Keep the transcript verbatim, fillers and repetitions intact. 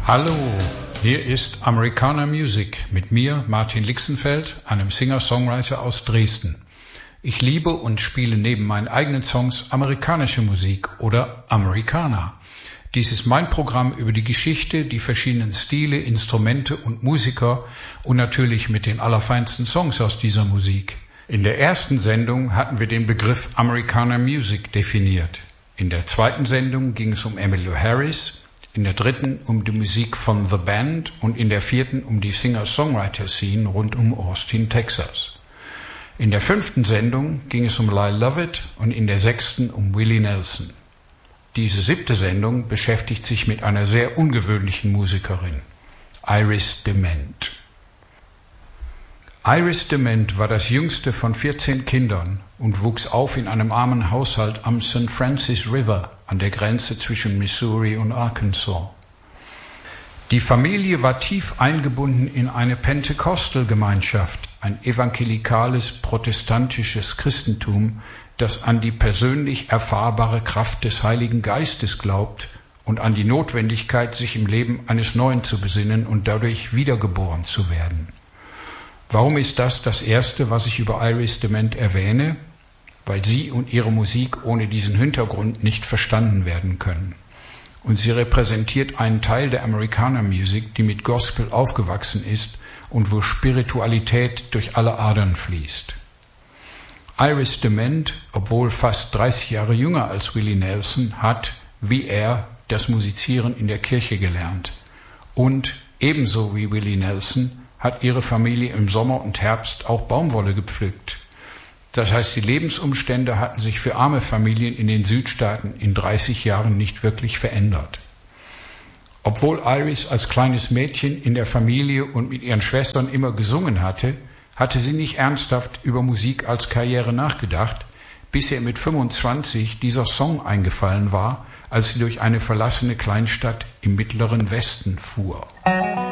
Hallo, hier ist Americana Music mit mir, Martin Lixenfeld, einem Singer-Songwriter aus Dresden. Ich liebe und spiele neben meinen eigenen Songs amerikanische Musik oder Americana. Dies ist mein Programm über die Geschichte, die verschiedenen Stile, Instrumente und Musiker und natürlich mit den allerfeinsten Songs aus dieser Musik. In der ersten Sendung hatten wir den Begriff Americana Music definiert. In der zweiten Sendung ging es um Emmylou Harris, in der dritten um die Musik von The Band und in der vierten um die Singer-Songwriter-Scene rund um Austin, Texas. In der fünften Sendung ging es um Lyle Lovett und in der sechsten um Willie Nelson. Diese siebte Sendung beschäftigt sich mit einer sehr ungewöhnlichen Musikerin, Iris DeMent. Iris DeMent war das jüngste von vierzehn Kindern und wuchs auf in einem armen Haushalt am Saint Francis River an der Grenze zwischen Missouri und Arkansas. Die Familie war tief eingebunden in eine Pentekostal-Gemeinschaft, ein evangelikales, protestantisches Christentum, das an die persönlich erfahrbare Kraft des Heiligen Geistes glaubt und an die Notwendigkeit, sich im Leben eines Neuen zu besinnen und dadurch wiedergeboren zu werden. Warum ist das das Erste, was ich über Iris DeMent erwähne? Weil sie und ihre Musik ohne diesen Hintergrund nicht verstanden werden können. Und sie repräsentiert einen Teil der Americana Music, die mit Gospel aufgewachsen ist und wo Spiritualität durch alle Adern fließt. Iris DeMent, obwohl fast dreißig Jahre jünger als Willie Nelson, hat, wie er, das Musizieren in der Kirche gelernt. Und, ebenso wie Willie Nelson, hat ihre Familie im Sommer und Herbst auch Baumwolle gepflückt. Das heißt, die Lebensumstände hatten sich für arme Familien in den Südstaaten in dreißig Jahren nicht wirklich verändert. Obwohl Iris als kleines Mädchen in der Familie und mit ihren Schwestern immer gesungen hatte, hatte sie nicht ernsthaft über Musik als Karriere nachgedacht, bis ihr mit fünfundzwanzig dieser Song eingefallen war, als sie durch eine verlassene Kleinstadt im mittleren Westen fuhr.